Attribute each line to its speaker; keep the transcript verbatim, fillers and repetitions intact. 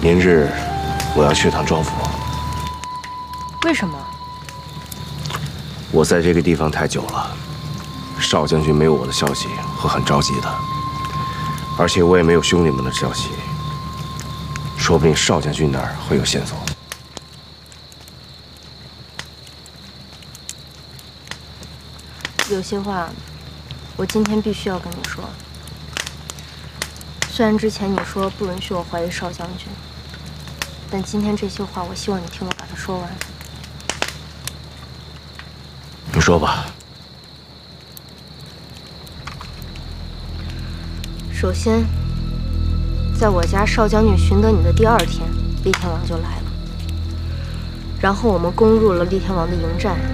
Speaker 1: 明日我要去趟庄府。
Speaker 2: 为什么？
Speaker 1: 我在这个地方太久了，少将军没有我的消息，会很着急的。而且我也没有兄弟们的消息，说不定少将军那儿会有线索。
Speaker 2: 有些话，我今天必须要跟你说。虽然之前你说不允许我怀疑少将军，但今天这些话，我希望你听我把它说完。
Speaker 1: 你说吧。
Speaker 2: 首先，在我家少将军寻得你的第二天，厉天王就来了。然后我们攻入了厉天王的营寨，